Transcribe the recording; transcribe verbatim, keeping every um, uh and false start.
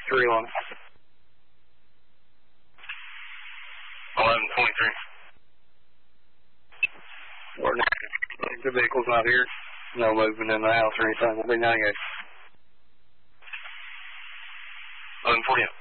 three one. eleven twenty-three. The vehicle's not here. No movement in the house or anything. We'll be ninety-eight. eleven forty-eight.